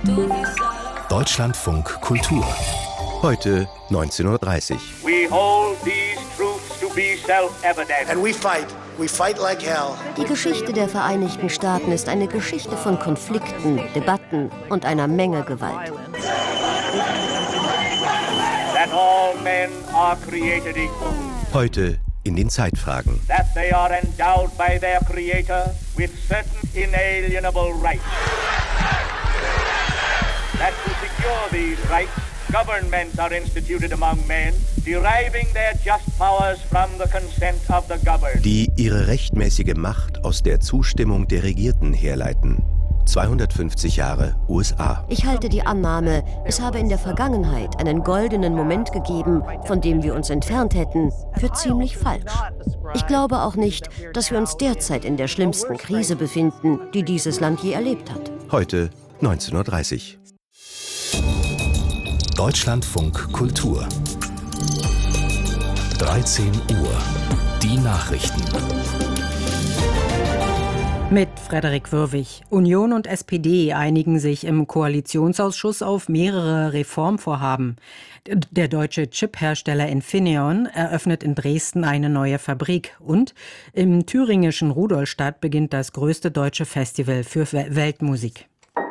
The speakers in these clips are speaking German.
Deutschlandfunk Kultur. Heute 19:30 Uhr. We hold these truths to be self-evident. And we fight. We fight like hell. Die Geschichte der Vereinigten Staaten ist eine Geschichte von Konflikten, Debatten und einer Menge Gewalt. That all men are created equal. Heute in den Zeitfragen. That they are endowed by their Creator with certain inalienable rights. That to secure these rights, governments are instituted among men, deriving their just powers from the consent of the governed. Die ihre rechtmäßige Macht aus der Zustimmung der Regierten herleiten. 250 Jahre USA. Ich halte die Annahme, es habe in der Vergangenheit einen goldenen Moment gegeben, von dem wir uns entfernt hätten, für ziemlich falsch. Ich glaube auch nicht, dass wir uns derzeit in der schlimmsten Krise befinden, die dieses Land je erlebt hat. Heute 19:30 Uhr. Deutschlandfunk Kultur. 13 Uhr. Die Nachrichten. Mit Frederik Würwig. Union und SPD einigen sich im Koalitionsausschuss auf mehrere Reformvorhaben. Der deutsche Chiphersteller Infineon eröffnet in Dresden eine neue Fabrik. Und im thüringischen Rudolstadt beginnt das größte deutsche Festival für Weltmusik.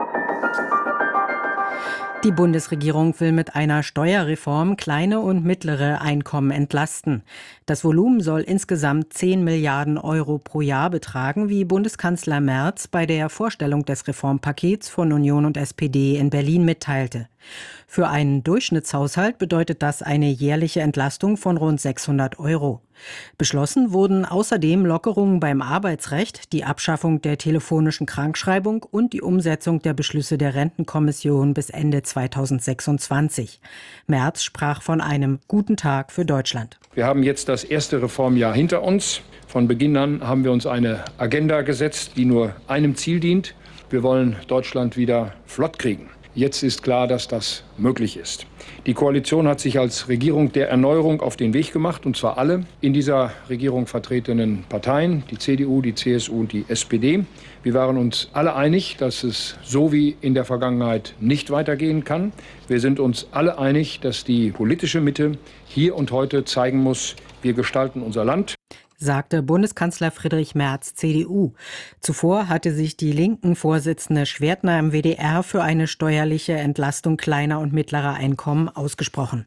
Die Bundesregierung will mit einer Steuerreform kleine und mittlere Einkommen entlasten. Das Volumen soll insgesamt 10 Milliarden Euro pro Jahr betragen, wie Bundeskanzler Merz bei der Vorstellung des Reformpakets von Union und SPD in Berlin mitteilte. Für einen Durchschnittshaushalt bedeutet das eine jährliche Entlastung von rund 600 Euro. Beschlossen wurden außerdem Lockerungen beim Arbeitsrecht, die Abschaffung der telefonischen Krankschreibung und die Umsetzung der Beschlüsse der Rentenkommission bis Ende 2026. Merz sprach von einem guten Tag für Deutschland. Wir haben jetzt das erste Reformjahr hinter uns. Von Beginn an haben wir uns eine Agenda gesetzt, die nur einem Ziel dient. Wir wollen Deutschland wieder flott kriegen. Jetzt ist klar, dass das möglich ist. Die Koalition hat sich als Regierung der Erneuerung auf den Weg gemacht, und zwar alle in dieser Regierung vertretenen Parteien, die CDU, die CSU und die SPD. Wir waren uns alle einig, dass es so wie in der Vergangenheit nicht weitergehen kann. Wir sind uns alle einig, dass die politische Mitte hier und heute zeigen muss, wir gestalten unser Land, sagte Bundeskanzler Friedrich Merz, CDU. Zuvor hatte sich die Linken-Vorsitzende Schwertner im WDR für eine steuerliche Entlastung kleiner und mittlerer Einkommen ausgesprochen.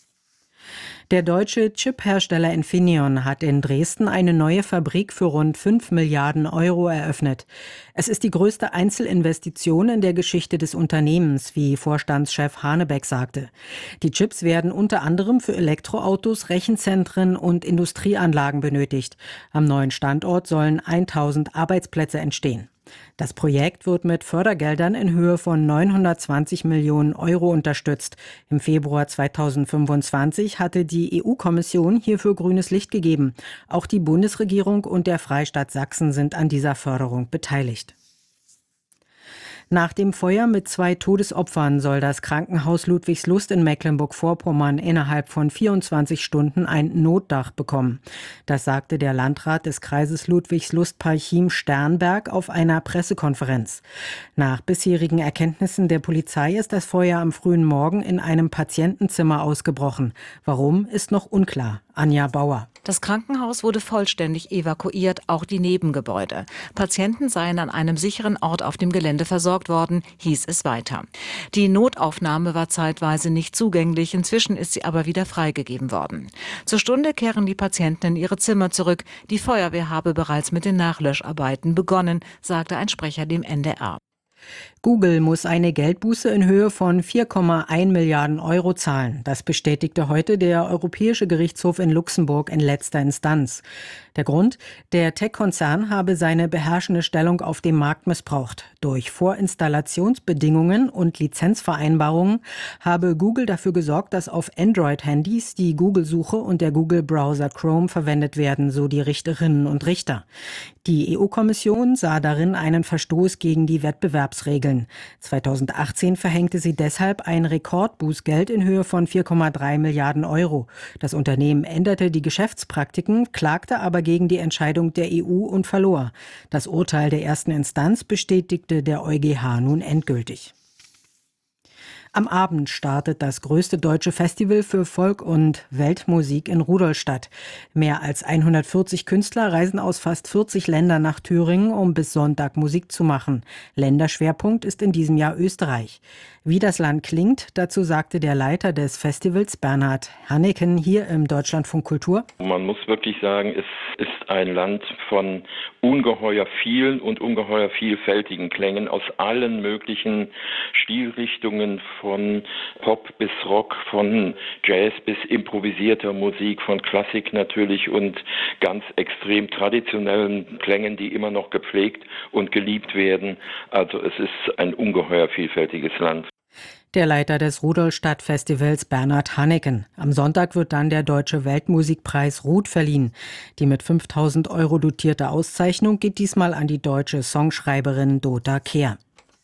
Der deutsche Chiphersteller Infineon hat in Dresden eine neue Fabrik für rund 5 Milliarden Euro eröffnet. Es ist die größte Einzelinvestition in der Geschichte des Unternehmens, wie Vorstandschef Hanebeck sagte. Die Chips werden unter anderem für Elektroautos, Rechenzentren und Industrieanlagen benötigt. Am neuen Standort sollen 1000 Arbeitsplätze entstehen. Das Projekt wird mit Fördergeldern in Höhe von 920 Millionen Euro unterstützt. Im Februar 2025 hatte die EU-Kommission hierfür grünes Licht gegeben. Auch die Bundesregierung und der Freistaat Sachsen sind an dieser Förderung beteiligt. Nach dem Feuer mit 2 Todesopfern soll das Krankenhaus Ludwigslust in Mecklenburg-Vorpommern innerhalb von 24 Stunden ein Notdach bekommen. Das sagte der Landrat des Kreises Ludwigslust-Parchim-Sternberg auf einer Pressekonferenz. Nach bisherigen Erkenntnissen der Polizei ist das Feuer am frühen Morgen in einem Patientenzimmer ausgebrochen. Warum, ist noch unklar. Anja Bauer. Das Krankenhaus wurde vollständig evakuiert, auch die Nebengebäude. Patienten seien an einem sicheren Ort auf dem Gelände versorgt worden, hieß es weiter. Die Notaufnahme war zeitweise nicht zugänglich, inzwischen ist sie aber wieder freigegeben worden. Zur Stunde kehren die Patienten in ihre Zimmer zurück. Die Feuerwehr habe bereits mit den Nachlöscharbeiten begonnen, sagte ein Sprecher dem NDR. Google muss eine Geldbuße in Höhe von 4,1 Milliarden Euro zahlen. Das bestätigte heute der Europäische Gerichtshof in Luxemburg in letzter Instanz. Der Grund? Der Tech-Konzern habe seine beherrschende Stellung auf dem Markt missbraucht. Durch Vorinstallationsbedingungen und Lizenzvereinbarungen habe Google dafür gesorgt, dass auf Android-Handys die Google-Suche und der Google-Browser Chrome verwendet werden, so die Richterinnen und Richter. Die EU-Kommission sah darin einen Verstoß gegen die Wettbewerbsregeln. 2018 verhängte sie deshalb ein Rekordbußgeld in Höhe von 4,3 Milliarden Euro. Das Unternehmen änderte die Geschäftspraktiken, klagte aber gegen die Entscheidung der EU und verlor. Das Urteil der ersten Instanz bestätigte der EuGH nun endgültig. Am Abend startet das größte deutsche Festival für Volk- und Weltmusik in Rudolstadt. Mehr als 140 Künstler reisen aus fast 40 Ländern nach Thüringen, um bis Sonntag Musik zu machen. Länderschwerpunkt ist in diesem Jahr Österreich. Wie das Land klingt, dazu sagte der Leiter des Festivals, Bernhard Hanneken, hier im Deutschlandfunk Kultur. Man muss wirklich sagen, es ist ein Land von ungeheuer vielen und ungeheuer vielfältigen Klängen aus allen möglichen Stilrichtungen, von Pop bis Rock, von Jazz bis improvisierter Musik, von Klassik natürlich und ganz extrem traditionellen Klängen, die immer noch gepflegt und geliebt werden. Also es ist ein ungeheuer vielfältiges Land. Der Leiter des Rudolstadt-Festivals, Bernhard Hanneken. Am Sonntag wird dann der Deutsche Weltmusikpreis RUD verliehen. Die mit 5.000 € dotierte Auszeichnung geht diesmal an die deutsche Songschreiberin Dota Kehr.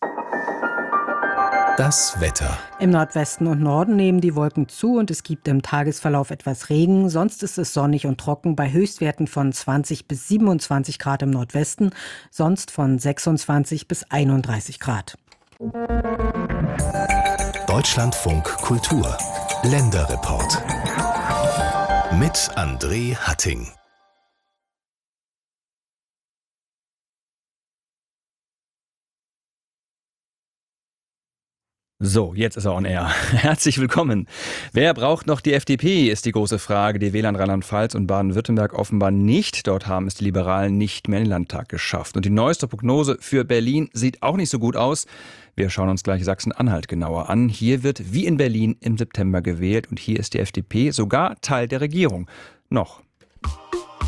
Das Wetter. Im Nordwesten und Norden nehmen die Wolken zu und es gibt im Tagesverlauf etwas Regen. Sonst ist es sonnig und trocken bei Höchstwerten von 20 bis 27 Grad im Nordwesten, sonst von 26 bis 31 Grad. Deutschlandfunk Kultur. Länderreport. Mit André Hatting. So, jetzt ist er on air. Herzlich willkommen. Wer braucht noch die FDP, ist die große Frage. Die Wähler in Rheinland-Pfalz und Baden-Württemberg offenbar nicht. Dort haben es die Liberalen nicht mehr in den Landtag geschafft. Und die neueste Prognose für Berlin sieht auch nicht so gut aus. Wir schauen uns gleich Sachsen-Anhalt genauer an. Hier wird wie in Berlin im September gewählt und hier ist die FDP sogar Teil der Regierung. Noch.